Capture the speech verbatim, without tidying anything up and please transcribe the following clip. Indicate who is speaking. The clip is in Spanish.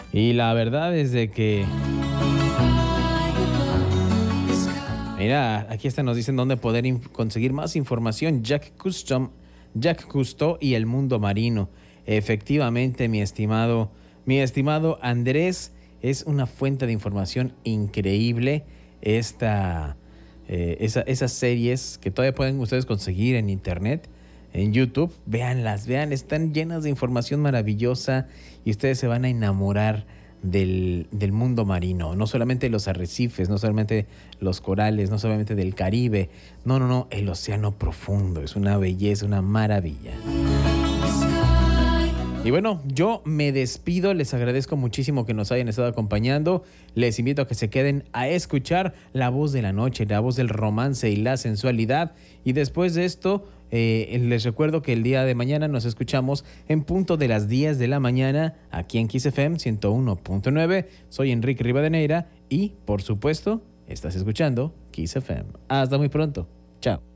Speaker 1: Y la verdad es de que... Mira, aquí hasta nos dicen dónde poder conseguir más información. Jack Custom, Jack Cousteau y el mundo marino. Efectivamente, mi estimado, mi estimado Andrés, es una fuente de información increíble. Esta, eh, esa, esas series que todavía pueden ustedes conseguir en internet, en YouTube, véanlas, vean, están llenas de información maravillosa y ustedes se van a enamorar del, del mundo marino. No solamente los arrecifes, no solamente los corales, no solamente del Caribe. No, no, no, el océano profundo es una belleza, una maravilla. Y bueno, yo me despido, les agradezco muchísimo que nos hayan estado acompañando, les invito a que se queden a escuchar la voz de la noche, la voz del romance y la sensualidad, y después de esto, eh, les recuerdo que el día de mañana nos escuchamos en punto de las diez de la mañana, aquí en Kiss F M ciento uno punto nueve, soy Enrique Rivadeneira y, por supuesto, estás escuchando Kiss F M. Hasta muy pronto, chao.